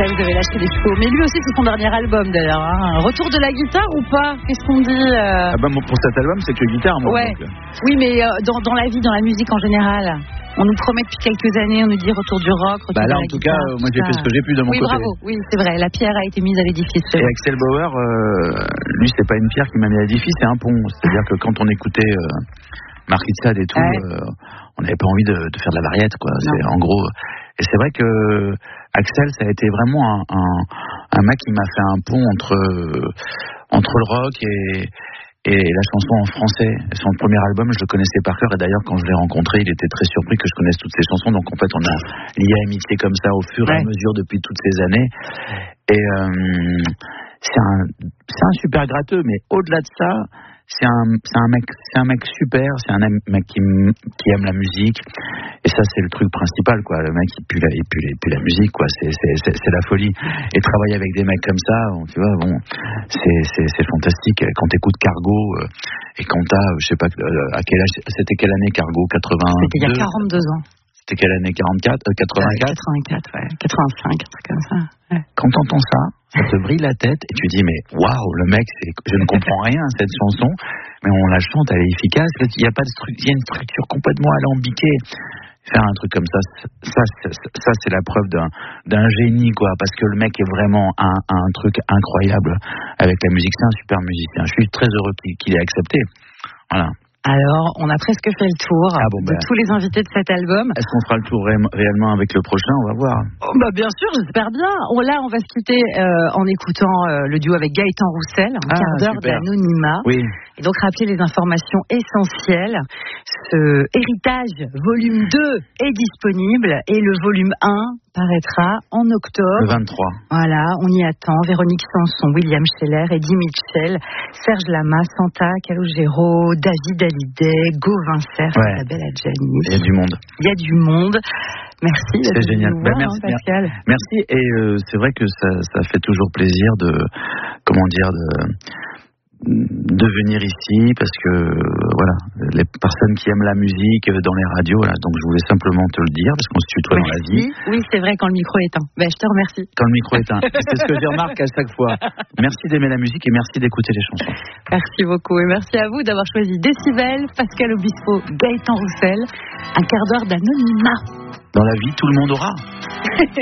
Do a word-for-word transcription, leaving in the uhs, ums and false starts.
Ça, vous avez lâché les chevaux. Mais lui aussi, c'est son dernier album d'ailleurs. Hein. Retour de la guitare ou pas? Qu'est-ce qu'on dit euh... ah bah, pour cet album, c'est que guitare. Moi, ouais. donc... Oui, mais euh, dans, dans la vie, dans la musique en général, on nous promet depuis quelques années, on nous dit retour du rock, retour bah là, de la en tout guitare, cas, moi j'ai fait ce que j'ai pu de mon oui, côté. Oui, bravo. Oui, c'est vrai. La pierre a été mise à l'édifice. Et Axel Bauer, euh, lui, c'est pas une pierre qui m'a mis à l'édifice, c'est un pont. C'est-à-dire que quand on écoutait euh, Marquis de Sade et tout, ouais. euh, on n'avait pas envie de, de faire de la variette, quoi. C'est, en gros. Et c'est vrai que Axel, ça a été vraiment un, un, un mec qui m'a fait un pont entre entre le rock et et la chanson en français. Son premier album, je le connaissais par cœur, et d'ailleurs quand je l'ai rencontré, il était très surpris que je connaisse toutes ses chansons. Donc en fait, on a lié amitié comme ça au fur et ouais. à mesure depuis toutes ces années. Et euh, c'est un c'est un super gratteux, mais au-delà de ça, c'est un c'est un mec c'est un mec super, c'est un mec qui qui aime la musique. Et ça, c'est le truc principal, quoi. Le mec, il pue la, il pue, il pue la musique, quoi. C'est, c'est, c'est, c'est la folie. Et travailler avec des mecs comme ça, tu vois, bon, c'est, c'est, c'est fantastique. Quand t'écoutes Cargo, euh, et quand t'as, je sais pas, euh, à quel âge, c'était quelle année Cargo? quatre-vingt-deux C'était il y a quarante-deux ans. C'était quelle année? quarante-quatre euh, quatre-vingt-quatre euh, quatre-vingt-quatre, ouais. quatre-vingt-cinq, un truc comme ça. Ouais. Quand t'entends ça, ça te brille la tête, et tu dis, mais waouh, le mec, c'est, je ne comprends rien à cette chanson, mais on la chante, elle est efficace. Il y a pas de stru- il y a une structure complètement alambiquée. Faire un truc comme ça, ça, ça, ça c'est la preuve d'un, d'un génie, quoi, parce que le mec est vraiment un, un truc incroyable avec la musique. C'est un super musicien. Je suis très heureux qu'il, qu'il ait accepté. Voilà. Alors, on a presque fait le tour ah bon, de ben, tous les invités de cet album. Est-ce qu'on fera le tour ré- réellement avec le prochain? On va voir. Oh, bah bien sûr, j'espère bien. Oh, là, on va se quitter euh, en écoutant euh, le duo avec Gaëtan Roussel, un ah, quart d'heure super. d'anonymat. Oui. Et donc, rappeler les informations essentielles. Ce héritage volume deux est disponible et le volume un paraîtra en octobre. Le vingt-trois. Voilà, on y attend. Véronique Sanson, William Scheller, Eddie Mitchell, Serge Lama, Santa Calogero, David Hallyday, Gauvin Cerf, ouais. Isabelle Adjani. Il y a du monde. Il y a du monde. Merci. C'est génial. Voir, ben, merci, hein, Pascal. Merci. Et euh, c'est vrai que ça, ça fait toujours plaisir de, comment dire, de... de venir ici parce que euh, voilà, les personnes qui aiment la musique dans les radios, là, donc je voulais simplement te le dire parce qu'on se tutoie merci. dans la vie. Oui, c'est vrai quand le micro est éteint. Ben, je te remercie. Quand le micro est éteint. C'est ce que je remarque à chaque fois. Merci d'aimer la musique et merci d'écouter les chansons. Merci beaucoup et merci à vous d'avoir choisi Décibel, Pascal Obispo, Gaëtan Roussel, un quart d'heure d'anonymat. Dans la vie, tout le monde aura.